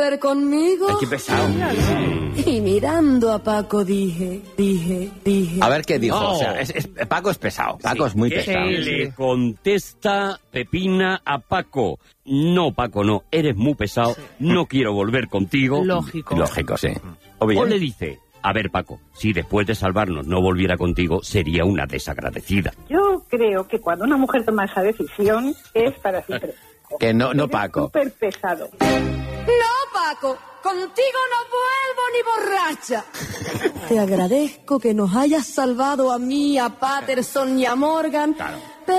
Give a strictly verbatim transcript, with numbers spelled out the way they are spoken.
¿Ver conmigo? Ay, qué pesado. Y mirando a Paco dije, dije, dije... A ver qué dijo. No. O sea, es, es- Paco es pesado. Paco es muy ¿Qué pesado. le contesta Pepina a Paco? No, Paco, no. Eres muy pesado. No quiero volver contigo. Lógico. Lógico, sí. O bien. O le dice... A ver, Paco, si después de salvarnos no volviera contigo, sería una desagradecida. Yo creo que cuando una mujer toma esa decisión es para siempre. Que no, no Eres Paco. súper pesado. No, Paco, contigo no vuelvo ni borracha. Te agradezco que nos hayas salvado a mí, a Patterson y a Morgan. Claro.